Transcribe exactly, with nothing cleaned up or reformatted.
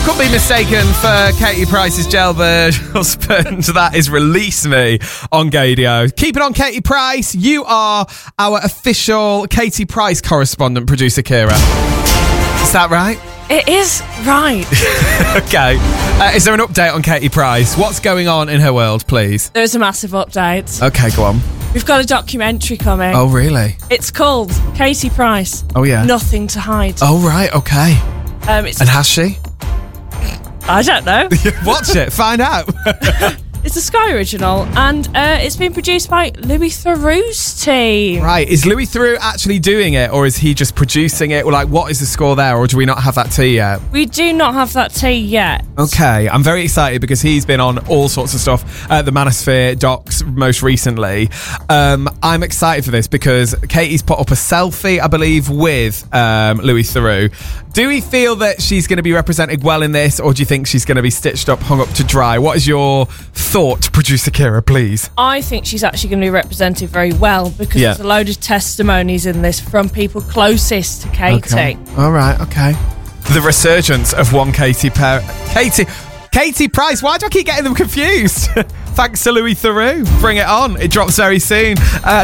could be mistaken for Katie Price's jailbird husband. That is Release Me on Gadio. Keep it on, Katie Price. You are our official Katie Price correspondent, producer Kira. Is that right? It is right. Okay. Uh, is there an update on Katie Price? What's going on in her world, please? There's a massive update. Okay, go on. We've got a documentary coming. Oh, really? It's called Katie Price. Oh, yeah. Nothing to Hide. Oh, right, okay. Um, it's And has she? I don't know. Watch it, find out. It's a Sky original, and uh, it's been produced by Louis Theroux's team. Right, is Louis Theroux actually doing it, or is he just producing it? Or like, what is the score there, or do we not have that tea yet? We do not have that tea yet. Okay, I'm very excited because he's been on all sorts of stuff at the Manosphere docs most recently. Um, I'm excited for this because Katie's put up a selfie, I believe, with um, Louis Theroux. Do we feel that she's going to be represented well in this, or do you think she's going to be stitched up, hung up to dry? What is your thought, producer Kira, please? I think she's actually going to be represented very well because Yeah. there's a load of testimonies in this from people closest to Katie. Okay. All right, okay. The resurgence of one Katie per- Katie Katie Price. Why do I keep getting them confused? Thanks to Louis Theroux. Bring it on. It drops very soon. Uh,